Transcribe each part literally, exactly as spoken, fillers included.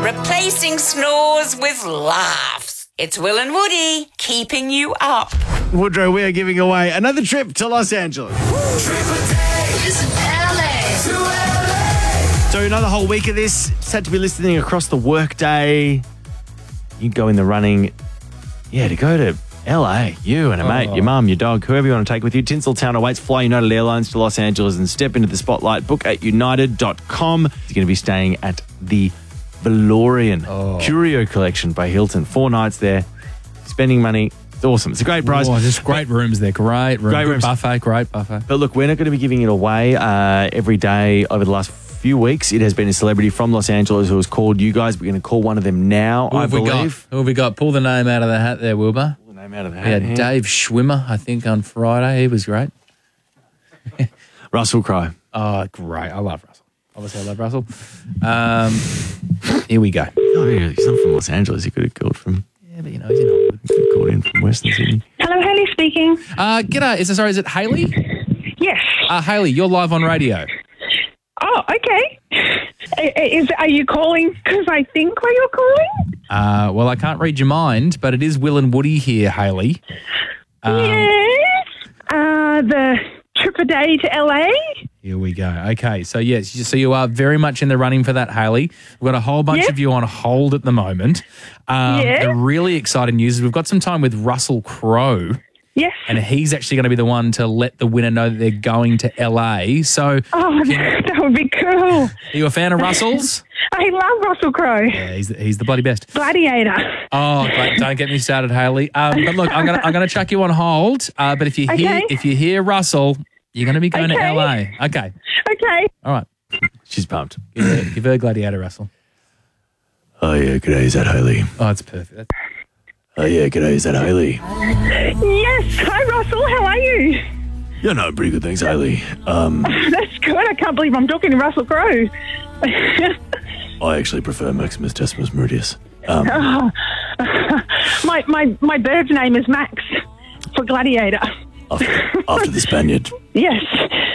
replacing snores with laughs. It's Will and Woody, keeping you up. Woodrow, we are giving away another trip to Los Angeles. So another whole week of this. It's had to be listening across the workday. You go in the running, yeah, to go to L A. You and a mate, Oh. your mum, your dog, whoever you want to take with you. Tinseltown awaits. Fly United Airlines to Los Angeles and step into the spotlight. Book at united dot com. You're going to be staying at the Valorian Oh. Curio Collection by Hilton. Four nights there, spending money. It's awesome. It's a great price. Oh, just great rooms there. Great room. Great Good rooms. buffet. Great buffet. But look, we're not going to be giving it away uh, every day over the last few weeks. It has been a celebrity from Los Angeles who has called you guys. We're going to call one of them now, Who I have we got? believe. Who have we got? Pull the name out of the hat there, Wilbur. Pull the name out of the We had hat. Dave Schwimmer, I think, on Friday. He was great. Russell Crowe. Oh, great. I love Russell. Obviously, I love Russell. Um, here we go. Oh, yeah, he's not from Los Angeles. He could have called from, Yeah, but you know, he's in Hollywood. he could have called in from Western Sydney. Hello, Hayley speaking. Uh, g'day. Is it, sorry, is it Hayley? Yes. Uh, Hayley, you're live on radio. Oh, okay. I- Is are you calling because I think why you're calling? Uh, well, I can't read your mind, but it is Will and Woody here, Hayley. Um, yes. Uh, the trip a day to L A. Here we go. Okay, so yes, so you are very much in the running for that, Hayley. We've got a whole bunch Yes. of you on hold at the moment. Um, Yes. The really exciting news is we've got some time with Russell Crowe, Yes. and he's actually going to be the one to let the winner know that they're going to L A. So, Oh, that would be cool. are you a fan of Russell's? I love Russell Crowe. Yeah, he's the, he's the bloody best. Gladiator. Oh, great. Don't get me started, Hayley. Um, but look, I'm gonna I'm gonna chuck you on hold. Uh, but if you hear Okay. if you hear Russell, you're going to be going to Okay. L A. Okay. Okay. All right. She's pumped. Give her, give her Gladiator, Russell. Oh, yeah, g'day, is that Hayley? Oh, it's perfect. That's- Oh, yeah, g'day, is that Hayley? Yes. Hi, Russell. How are you? Yeah, no, pretty good, thanks, Hayley. Um, That's good. I can't believe I'm talking to Russell Crowe. I actually prefer Maximus Decimus Meridius. Um, my my my bird's name is Max for Gladiator. after, after the Spaniard. Yes.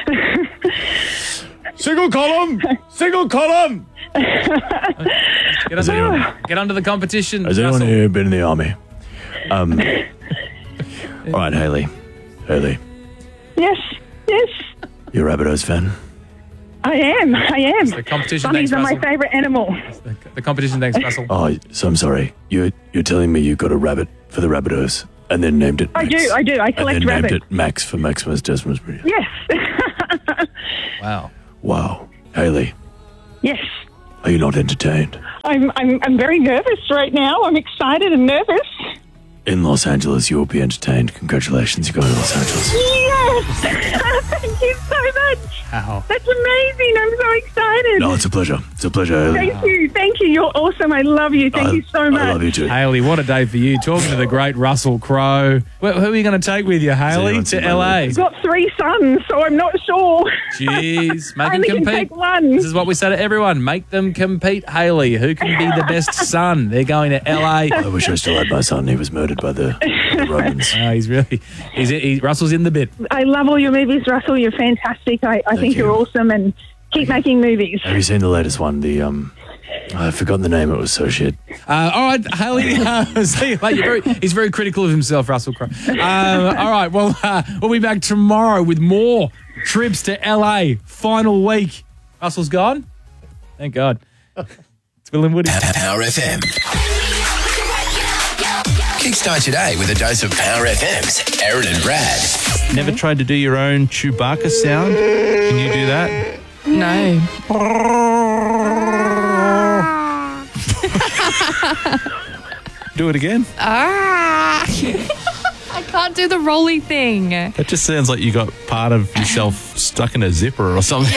Single column! Single column! Get under, anyone- get under the competition. Has anyone Russell. here been in the army? Um, all right, Hayley. Hayley, Yes. Yes. you're a Rabbitohs fan? I am. I am. The competition. Bunnies Thanks, are my Russell. favourite animal. The, the competition. Thanks, Russell. Oh, so I'm sorry. You're, you're telling me you got a rabbit for the Rabbitohs and then named it I Max. do. I do. I And collect then rabbits. named it Max for Maximus Decimus Meridius. Yes. Wow. Wow. Hayley, Yes. are you not entertained? I'm, I'm, I'm very nervous right now. I'm excited and nervous. In Los Angeles, you will be entertained. Congratulations, you're going to Los Angeles. Yes. Thank you so much. Wow. That's amazing. I'm so excited. No, it's a pleasure. It's a pleasure, Hayley. Thank you. Thank you. You're awesome. I love you. Thank I, you so much. I love you too. Hayley, what a day for you. Talking to the great Russell Crowe. Wh- Who are you going to take with you, Hayley, anyone to seen my L A? movie? I've got three sons, so I'm not sure. Jeez. Make I them only can compete. take one. This is what we say to everyone. Make them compete, Hayley. Who can be the best son? They're going to L A. I wish I still had my son. He was murdered by the, the Romans. Oh, he's really, he's, he, Russell's in the bit. I love all your movies, Russell. You're fantastic. I, I think you. you're awesome, and keep making movies. Have you seen the latest one? The um, I've forgotten the name. It was so shit. Uh, all right, Hayley. Uh, see you later. You're very, he's very critical of himself, Russell Crowe. Uh, all right, well, uh, we'll be back tomorrow with more trips to L A. Final week. Russell's gone? Thank God. It's Will and Woody. Power F M. Kickstart your day with a dose of Power F M's Aaron and Brad. Never tried to do your own Chewbacca sound? Can you do that? No. Do it again? Ah. I can't do the rolly thing. Yeah. That just sounds like you got part of yourself stuck in a zipper or something.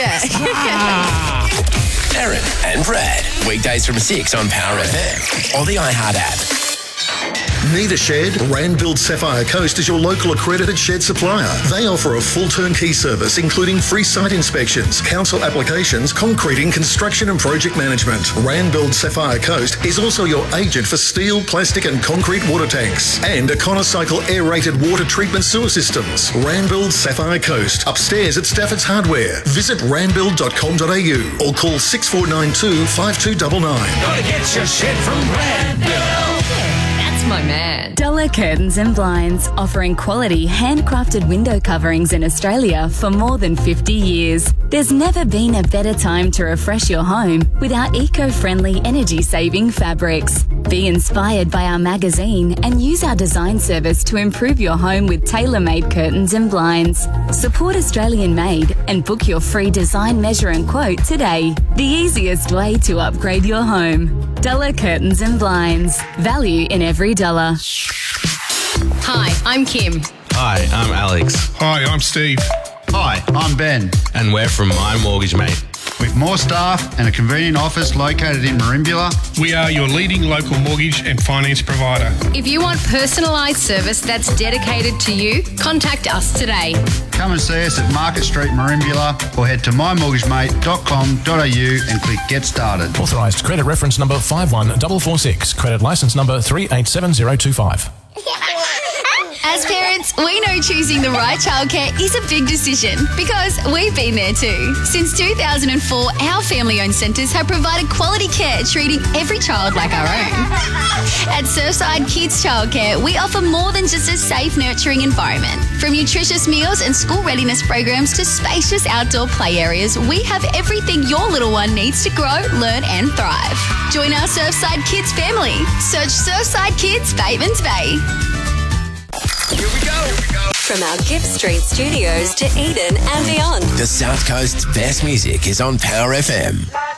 Aaron and Brad. Weekdays from six on Power F M or the iHeart app. Need a shed? Randbuild Sapphire Coast is your local accredited shed supplier. They offer a full turnkey service including free site inspections, council applications, concreting, construction and project management. Randbuild Sapphire Coast is also your agent for steel, plastic and concrete water tanks and Econocycle aerated water treatment sewer systems. Randbuild Sapphire Coast, upstairs at Stafford's Hardware. Visit randbuild dot com dot a u or call six four nine two, five two nine nine. Gotta get your shed from Randbuild. That's my man. Dollar Curtains and Blinds, offering quality handcrafted window coverings in Australia for more than fifty years. There's never been a better time to refresh your home with our eco-friendly, energy-saving fabrics. Be inspired by our magazine and use our design service to improve your home with tailor-made curtains and blinds. Support Australian-made and book your free design, measure and quote today. The easiest way to upgrade your home. Dollar Curtains and Blinds. Value in every dollar. Hi, I'm Kim. Hi, I'm Alex. Hi, I'm Steve. Hi, I'm Ben. And we're from My Mortgage Mate. With more staff and a convenient office located in Merimbula, we are your leading local mortgage and finance provider. If you want personalised service that's dedicated to you, contact us today. Come and see us at Market Street, Merimbula, or head to my mortgage mate dot com dot a u and click Get Started. Authorised credit reference number five one four four six. Credit licence number three eight seven zero two five. As parents, we know choosing the right childcare is a big decision because we've been there too. Since two thousand four, our family-owned centres have provided quality care, treating every child like our own. At Surfside Kids Childcare, we offer more than just a safe, nurturing environment. From nutritious meals and school readiness programs to spacious outdoor play areas, we have everything your little one needs to grow, learn and thrive. Join our Surfside Kids family. Search Surfside Kids, Batemans Bay. Here we go. Here we go. From our Gibb Street studios to Eden and beyond. The South Coast's best music is on Power F M.